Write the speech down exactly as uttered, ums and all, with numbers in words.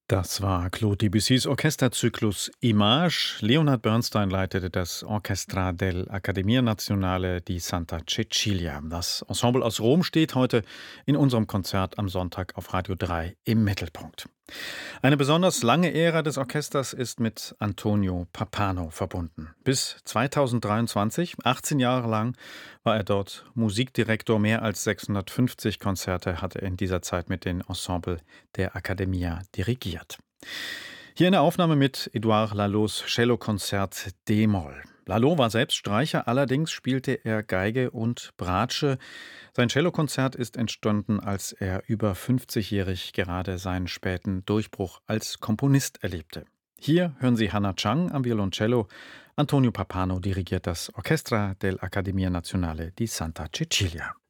Das war Claude Debussys Orchesterzyklus Image. Leonard Bernstein leitete das Orchestra dell'Accademia Nazionale di Santa Cecilia. Das Ensemble aus Rom steht heute in unserem Konzert am Sonntag auf Radio drei im Mittelpunkt. Eine besonders lange Ära des Orchesters ist mit Antonio Pappano verbunden. Bis zweitausenddreiundzwanzig, achtzehn Jahre lang, war er dort Musikdirektor. Mehr als sechshundertfünfzig Konzerte hat er in dieser Zeit mit dem Ensemble der Accademia dirigiert. Hier eine Aufnahme mit Édouard Lalots Cellokonzert D-Moll. Lalo war selbst Streicher, allerdings spielte er Geige und Bratsche. Sein Cellokonzert ist entstanden, als er über fünfzigjährig gerade seinen späten Durchbruch als Komponist erlebte. Hier hören Sie Hanna Chang am Violoncello. Antonio Pappano dirigiert das Orchestra dell'Accademia Nazionale di Santa Cecilia.